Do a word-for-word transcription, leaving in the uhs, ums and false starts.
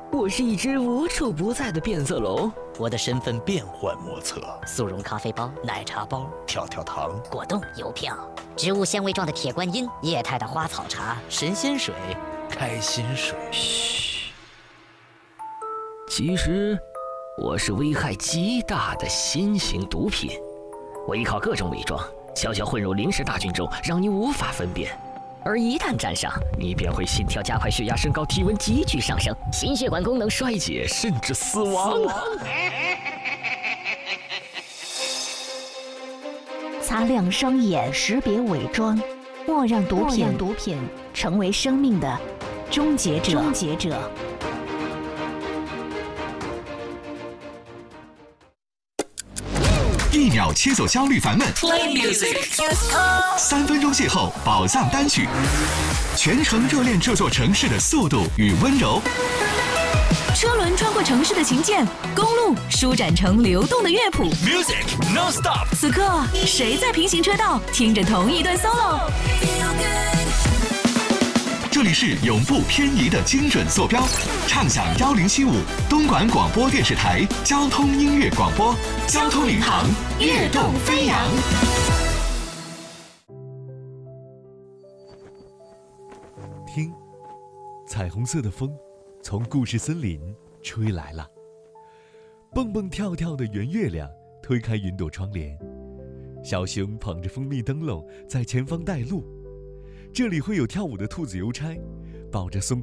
我是一只无处不在的变色龙， 我的身份变幻莫测。 速溶咖啡包、奶茶包、 跳跳糖、 果冻、邮票、植物纤维状的铁观音、液态的花草茶、 神仙水、开心水。 嘘，其实我是危害极大的新型毒品，我依靠各种伪装，悄悄混入临时大军中，让你无法分辨。而一旦沾上，你便会心跳加快、血压升高、体温急剧上升、心血管功能衰竭，甚至死亡。 擦亮双眼，识别伪装，莫让毒品毒品成为生命的终结者。终结者。 一秒切走焦虑烦闷， Play music， 三分钟邂逅宝藏单曲，全程热恋这座城市的速度与温柔。 车轮穿过城市的琴键，公路舒展成流动的乐谱。 Music non stop。 此刻，谁在平行车道听着同一段 solo？ 这里是永不偏移的精准坐标，畅享幺零七五东莞广播电视台交通音乐广播，交通领航，跃动飞扬。 听，彩虹色的风从故事森林吹来了，蹦蹦跳跳的圆月亮推开云朵窗帘，小熊捧着蜂蜜灯笼在前方带路。这里会有跳舞的兔子邮差，抱着松